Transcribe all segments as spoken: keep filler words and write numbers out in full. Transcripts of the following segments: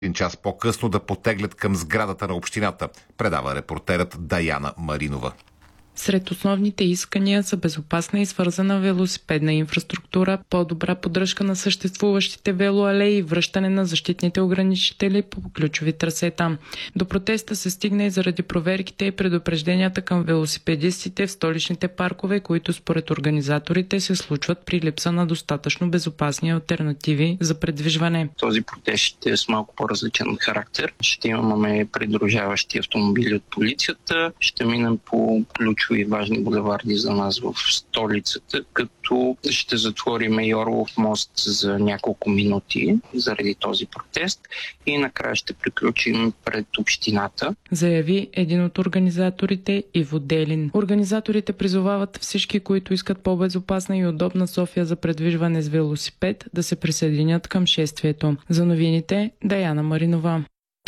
един час по-късно да потеглят към сградата на общината, предава репортерът Даяна Маринова. Сред основните искания са безопасна и свързана велосипедна инфраструктура, по-добра поддръжка на съществуващите велоалеи и връщане на защитните ограничители по ключови трасета. До протеста се стигна и заради проверките и предупрежденията към велосипедистите в столичните паркове, които според организаторите се случват при липса на достатъчно безопасни алтернативи за предвижване. Този протест ще е с малко по-различен характер. Ще имаме придружаващи автомобили от полицията, ще минем по ключови и важни булеварди за нас в столицата, като ще затворим Йорлов мост за няколко минути заради този протест и накрая ще приключим пред общината. Заяви един от организаторите Иво Делин. Организаторите призовават всички, които искат по-безопасна и удобна София за предвижване с велосипед, да се присъединят към шествието. За новините Даяна Маринова.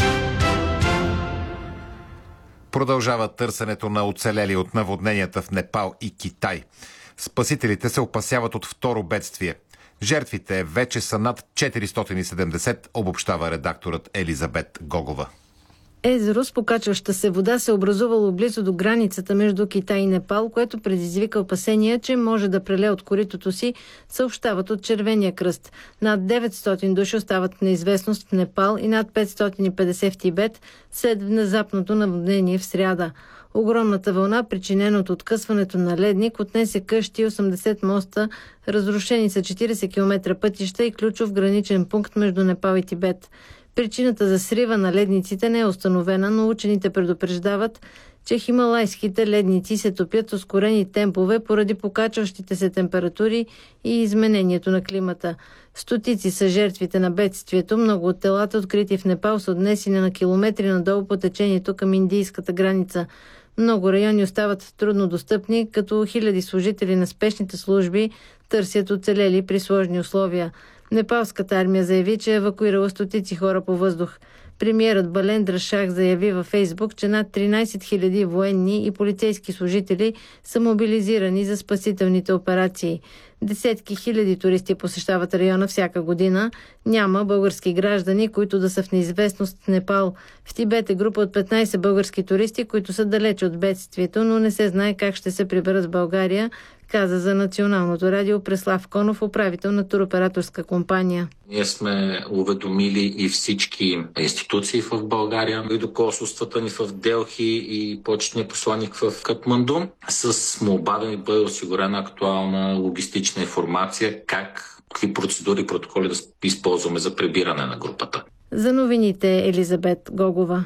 Продължава търсенето на оцелели от наводненията в Непал и Китай. Спасителите се опасяват от второ бедствие. Жертвите вече са над четиристотин и седемдесет, обобщава редакторът Елизабет Гогова. Езеро с покачваща се вода се образувало близо до границата между Китай и Непал, което предизвика опасения, че може да прелее от коритото си, съобщават от Червения кръст. Над деветстотин души остават в неизвестност в Непал и над петстотин и петдесет в Тибет след внезапното наводнение в сряда. Огромната вълна, причинена от откъсването на ледник, отнесе къщи и осемдесет моста, разрушени са четиридесет километра пътища и ключов граничен пункт между Непал и Тибет. Причината за срива на ледниците не е установена, но учените предупреждават, че хималайските ледници се топят с ускорени темпове поради покачващите се температури и изменението на климата. Стотици са жертвите на бедствието. Много от телата, открити в Непал, са отнесени на километри надолу по течението към индийската граница. Много райони остават трудно достъпни, като хиляди служители на спешните служби търсят оцелели при сложни условия. Непалската армия заяви, че е евакуирала стотици хора по въздух. Премиерът Балендра Шах заяви във Фейсбук, че над тринадесет хиляди военни и полицейски служители са мобилизирани за спасителните операции. Десетки хиляди туристи посещават района всяка година. Няма български граждани, които да са в неизвестност в Непал. В Тибет е група от петнадесет български туристи, които са далеч от бедствието, но не се знае как ще се приберат в България, каза за Националното радио Преслав Конов, управител на туроператорска компания. Ние сме уведомили и всички институции в България, и до консулствата ни в Делхи и почетния посланник в Катманду, с молба да ни бъде осигурена актуална логистична информация как, какви процедури и протоколи да използваме за прибиране на групата. За новините Елизабет Гогова.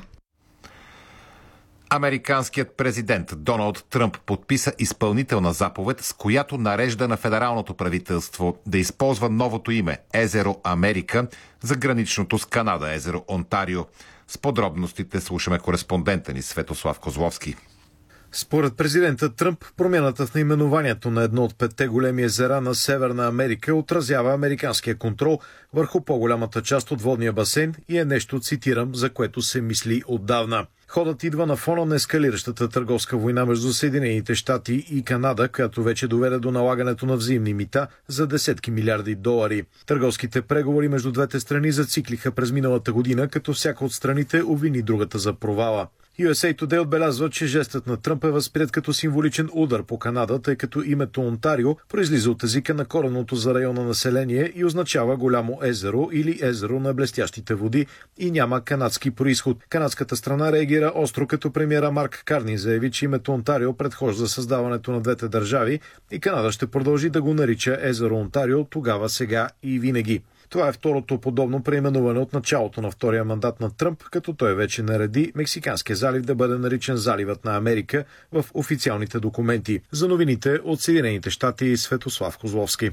Американският президент Доналд Тръмп подписа изпълнителна заповед, с която нарежда на федералното правителство да използва новото име Езеро Америка за граничното с Канада езеро Онтарио. С подробностите слушаме кореспондента ни Светослав Козловски. Според президента Тръмп, промяната в наименованието на едно от петте големи езера на Северна Америка отразява американския контрол върху по-голямата част от водния басейн и е нещо, цитирам, за което се мисли отдавна. Ходът идва на фона на ескалиращата търговска война между Съединените щати и Канада, която вече доведе до налагането на взаимни мита за десетки милиарди долари. Търговските преговори между двете страни зациклиха през миналата година, като всяка от страните обвини другата за провала. Ю Ес Ей Today отбелязва, че жестът на Тръмп е възприет като символичен удар по Канада, тъй като името Онтарио произлиза от езика на коренното за района население и означава голямо езеро или езеро на блестящите води и няма канадски происход. Канадската страна реагира остро, като премиера Марк Карни заяви, че името Онтарио предхожда създаването на двете държави и Канада ще продължи да го нарича езеро Онтарио тогава, сега и винаги. Това е второто подобно преименуване от началото на втория мандат на Тръмп, като той вече нареди Мексиканския залив да бъде наричан заливът на Америка в официалните документи. За новините от Съединените щати, Светослав Козловски.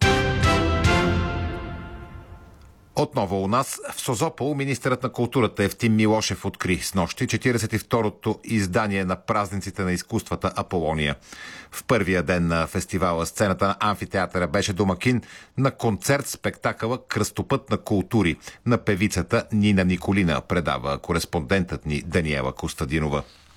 Отново у нас в Созопол министърът на културата Евтим Милошев откри снощи четиридесет и второто издание на празниците на изкуствата Аполония. В първия ден на фестивала сцената на амфитеатъра беше домакин на концерт-спектакъла "Кръстопът на култури" на певицата Нина Николина, предава кореспондентът ни Даниела Костадинова.